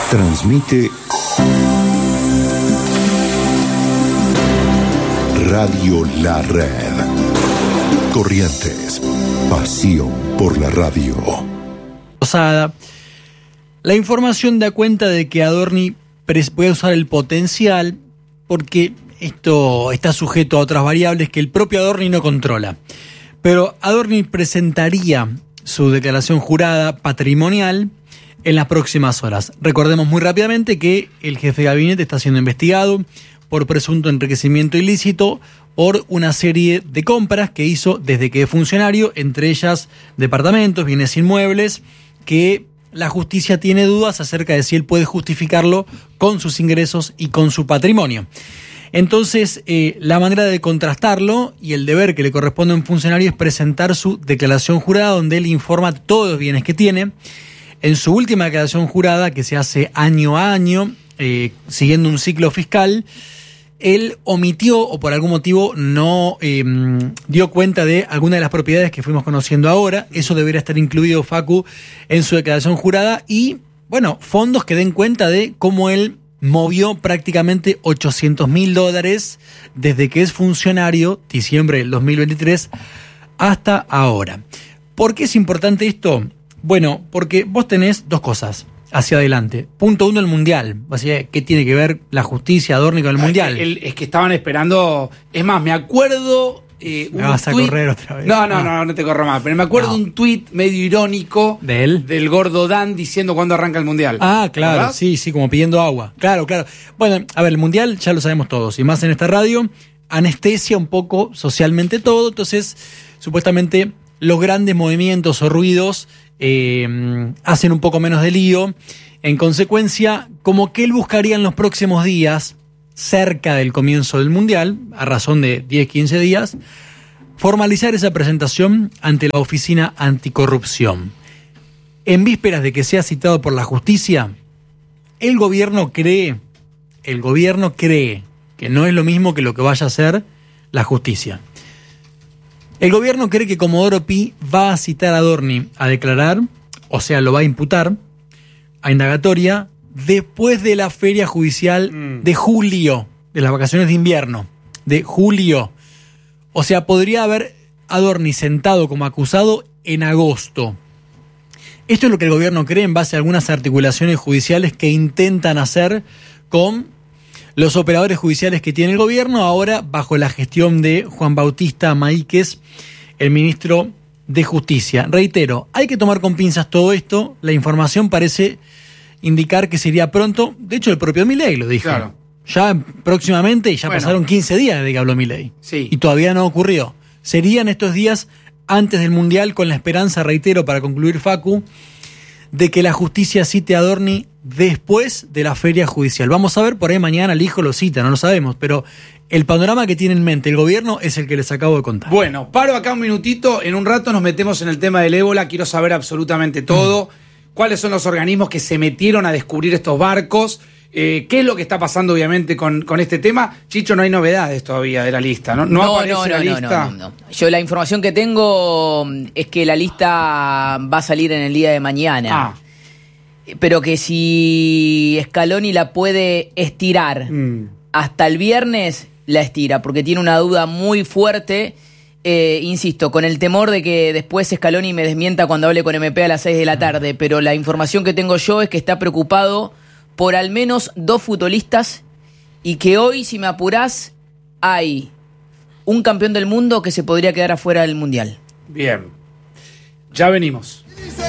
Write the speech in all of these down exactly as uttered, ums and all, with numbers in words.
Transmite Radio La Red. Corrientes, pasión por la radio. La información da cuenta de que Adorni puede usar el potencial porque esto está sujeto a otras variables que el propio Adorni no controla. Pero Adorni presentaría su declaración jurada patrimonial en las próximas horas. Recordemos muy rápidamente que el jefe de gabinete está siendo investigado por presunto enriquecimiento ilícito por una serie de compras que hizo desde que es funcionario, entre ellas departamentos, bienes inmuebles, que la justicia tiene dudas acerca de si él puede justificarlo con sus ingresos y con su patrimonio. Entonces, eh, la manera de contrastarlo y el deber que le corresponde a un funcionario es presentar su declaración jurada, donde él informa todos los bienes que tiene. En su última declaración jurada, que se hace año a año, eh, siguiendo un ciclo fiscal, él omitió o por algún motivo no eh, dio cuenta de alguna de las propiedades que fuimos conociendo ahora. Eso debería estar incluido, Facu, en su declaración jurada. Y, bueno, fondos que den cuenta de cómo él movió prácticamente ochocientos mil dólares desde que es funcionario, diciembre del dos mil veintitrés, hasta ahora. ¿Por qué es importante esto? Bueno, porque vos tenés dos cosas hacia adelante. Punto uno, el Mundial. O sea, ¿qué tiene que ver la justicia Adorni con el Mundial? El, es que estaban esperando... Es más, me acuerdo... Eh, me vas a tuit, correr otra vez. No, no, ah. no, no te corro más. Pero me acuerdo no. de un tuit medio irónico ¿de él? Del gordo Dan diciendo cuándo arranca el Mundial. Ah, claro, ¿verdad? sí, sí, como pidiendo agua. Claro, claro. Bueno, a ver, el Mundial ya lo sabemos todos. Y más en esta radio, anestesia un poco socialmente todo. Entonces, supuestamente, los grandes movimientos o ruidos eh, hacen un poco menos de lío. En consecuencia, como que él buscaría en los próximos días, cerca del comienzo del Mundial, a razón de diez, quince días, formalizar esa presentación ante la Oficina Anticorrupción. En vísperas de que sea citado por la justicia, el gobierno cree, el gobierno cree que no es lo mismo que lo que vaya a hacer la justicia. El gobierno cree que Comodoro Pi va a citar a Adorni a declarar, o sea, lo va a imputar, a indagatoria, después de la feria judicial mm. de julio, de las vacaciones de invierno, de julio. O sea, podría haber Adorni sentado como acusado en agosto. Esto es lo que el gobierno cree en base a algunas articulaciones judiciales que intentan hacer con los operadores judiciales que tiene el gobierno, ahora bajo la gestión de Juan Bautista Maíquez, el ministro de Justicia. Reitero, hay que tomar con pinzas todo esto. La información parece indicar que sería pronto. De hecho, el propio Milei lo dijo. Claro. Ya próximamente, y ya bueno. pasaron quince días desde que habló Milei. Sí. Y todavía no ocurrió. Serían estos días antes del Mundial, con la esperanza, reitero, para concluir, Facu, de que la justicia cite a Adorni después de la feria judicial. Vamos a ver, por ahí mañana el hijo lo cita, no lo sabemos, pero el panorama que tiene en mente el gobierno es el que les acabo de contar. Bueno, paro acá un minutito, en un rato nos metemos en el tema del ébola, quiero saber absolutamente todo, mm. cuáles son los organismos que se metieron a descubrir estos barcos, eh, qué es lo que está pasando obviamente con, con este tema. Chicho, no hay novedades todavía de la lista, ¿no? No, no aparece no, no, la no, lista. No, no, no. Yo la información que tengo es que la lista va a salir en el día de mañana. Ah. Pero que si Scaloni la puede estirar mm. hasta el viernes, la estira, porque tiene una duda muy fuerte, eh, insisto, con el temor de que después Scaloni me desmienta cuando hable con M P a las seis de la tarde, pero la información que tengo yo es que está preocupado por al menos dos futbolistas y que hoy, si me apurás, hay un campeón del mundo que se podría quedar afuera del Mundial. Bien, ya venimos.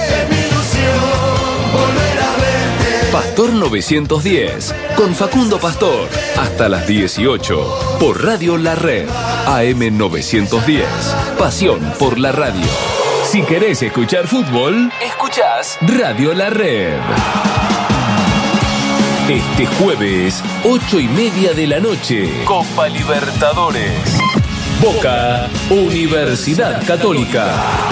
Pastor novecientos diez, con Facundo Pastor, hasta las dieciocho, por Radio La Red, A M novecientos diez, pasión por la radio. Si querés escuchar fútbol, escuchás Radio La Red. Este jueves, ocho y media de la noche, Copa Libertadores. Boca, Universidad Católica.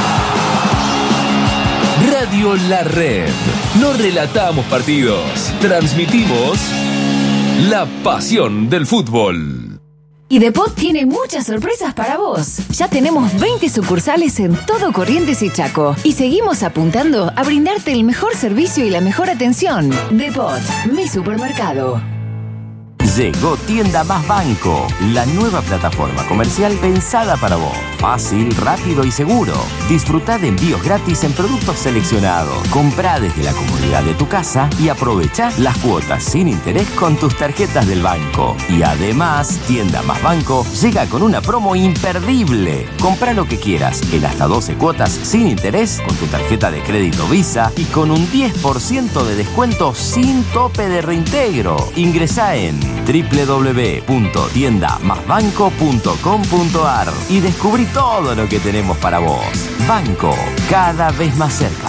Radio La Red. No relatamos partidos, transmitimos la pasión del fútbol. Y Depot tiene muchas sorpresas para vos. Ya tenemos veinte sucursales en todo Corrientes y Chaco. Y seguimos apuntando a brindarte el mejor servicio y la mejor atención. Depot, mi supermercado. Llegó Tienda Más Banco, la nueva plataforma comercial pensada para vos. Fácil, rápido y seguro. Disfrutá de envíos gratis en productos seleccionados. Comprá desde la comodidad de tu casa y aprovechá las cuotas sin interés con tus tarjetas del banco. Y además, Tienda Más Banco llega con una promo imperdible. Comprá lo que quieras en hasta doce cuotas sin interés con tu tarjeta de crédito Visa y con un diez por ciento de descuento sin tope de reintegro. Ingresá en doble u doble u doble u punto tienda más banco punto com punto a r y descubrí todo lo que tenemos para vos. Banco, cada vez más cerca.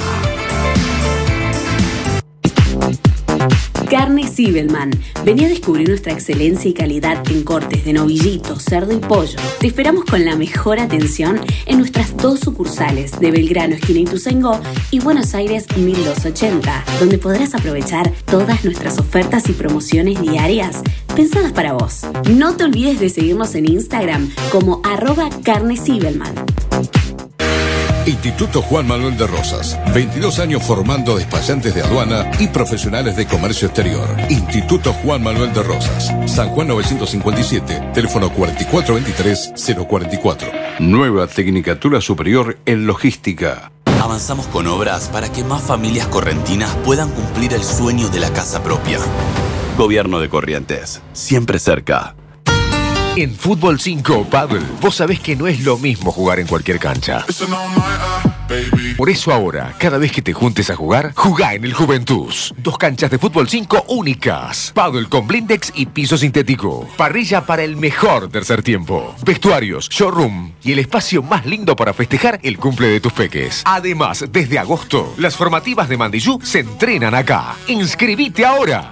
Carne Zibelman. Vení a descubrir nuestra excelencia y calidad en cortes de novillito, cerdo y pollo. Te esperamos con la mejor atención en nuestras dos sucursales de Belgrano, esquina Ituzaingó, y Buenos Aires mil doscientos ochenta, donde podrás aprovechar todas nuestras ofertas y promociones diarias pensadas para vos. No te olvides de seguirnos en Instagram como arroba carne Zibelman. Instituto Juan Manuel de Rosas. veintidós años formando despachantes de aduana y profesionales de comercio exterior. Instituto Juan Manuel de Rosas. San Juan novecientos cincuenta y siete. Teléfono cuatro cuatro veintitrés cero cuarenta y cuatro. Nueva Tecnicatura Superior en Logística. Avanzamos con obras para que más familias correntinas puedan cumplir el sueño de la casa propia. Gobierno de Corrientes. Siempre cerca. En Fútbol cinco Paddle, vos sabés que no es lo mismo jugar en cualquier cancha. Por eso ahora, cada vez que te juntes a jugar, jugá en el Juventus. Dos canchas de Fútbol cinco únicas. Paddle con blindex y piso sintético. Parrilla para el mejor tercer tiempo. Vestuarios, showroom y el espacio más lindo para festejar el cumple de tus peques. Además, desde agosto, las formativas de Mandillú se entrenan acá. ¡Inscribite ahora!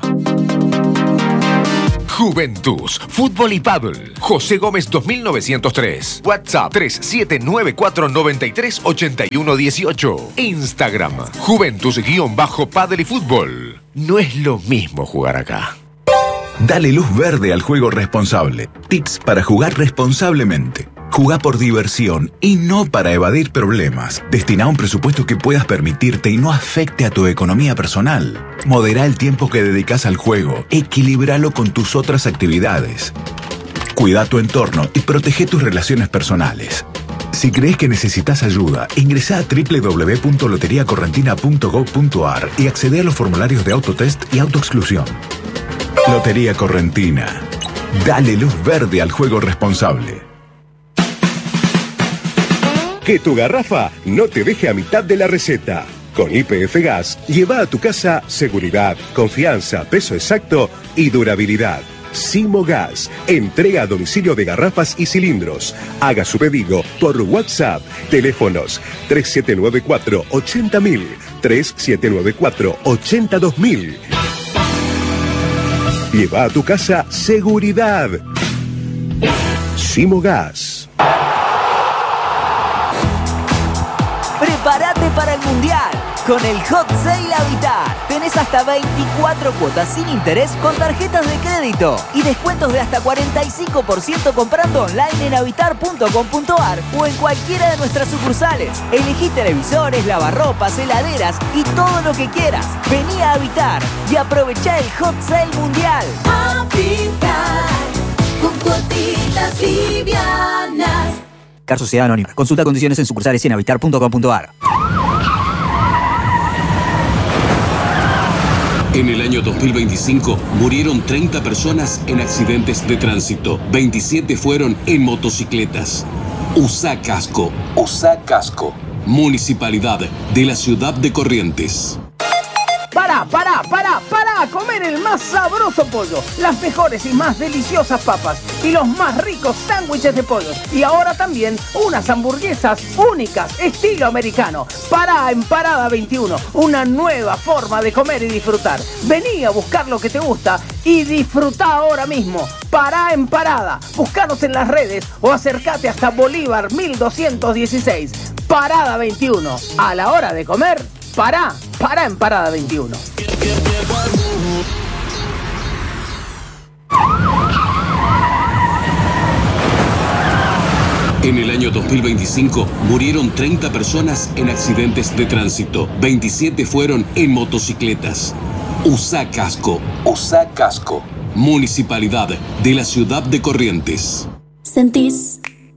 Juventus, Fútbol y Paddle. José Gómez dos mil novecientos tres. WhatsApp tres siete nueve cuatro nueve tres ocho uno uno ocho. Instagram, Juventus-Paddle y Fútbol. No es lo mismo jugar acá. Dale luz verde al juego responsable. Tips para jugar responsablemente. Jugá por diversión y no para evadir problemas. Destina un presupuesto que puedas permitirte y no afecte a tu economía personal. Moderá el tiempo que dedicas al juego. Equilíbralo con tus otras actividades. Cuida tu entorno y protege tus relaciones personales. Si crees que necesitas ayuda, ingresá a doble u doble u doble u punto lotería correntina punto gob punto a r y accede a los formularios de autotest y autoexclusión. Lotería Correntina. Dale luz verde al juego responsable. Que tu garrafa no te deje a mitad de la receta. Con Y P F Gas, lleva a tu casa seguridad, confianza, peso exacto y durabilidad. Simo Gas, entrega a domicilio de garrafas y cilindros. Haga su pedido por WhatsApp. Teléfonos tres siete nueve cuatro ochenta mil, tres siete nueve cuatro ochenta dos mil. Lleva a tu casa seguridad. Simo Gas. Prepárate para el Mundial con el Hot Sale Habitar. Tenés hasta veinticuatro cuotas sin interés con tarjetas de crédito y descuentos de hasta cuarenta y cinco por ciento comprando online en habitar punto com punto a r o en cualquiera de nuestras sucursales. Elegí televisores, lavarropas, heladeras y todo lo que quieras. Vení a Habitar y aprovechá el Hot Sale Mundial. Habitar con cuotitas livianas. Car Sociedad Anónima. Consulta condiciones en sucursales y en habitar punto com punto a r. En el año dos mil veinticinco murieron treinta personas en accidentes de tránsito. veintisiete fueron en motocicletas. Usa casco. Usa casco. Municipalidad de la Ciudad de Corrientes. Para, para, para, para a comer el más sabroso pollo, las mejores y más deliciosas papas y los más ricos sándwiches de pollo. Y ahora también unas hamburguesas únicas, estilo americano. Para en Parada veintiuno, una nueva forma de comer y disfrutar. Vení a buscar lo que te gusta y disfruta ahora mismo. Para en Parada, búscanos en las redes o acércate hasta Bolívar mil doscientos dieciséis. Parada veintiuno, a la hora de comer, para, para en Parada veintiuno. En el año dos mil veinticinco murieron treinta personas en accidentes de tránsito. veintisiete fueron en motocicletas. Usa casco. Usa casco. Municipalidad de la Ciudad de Corrientes. ¿Sentís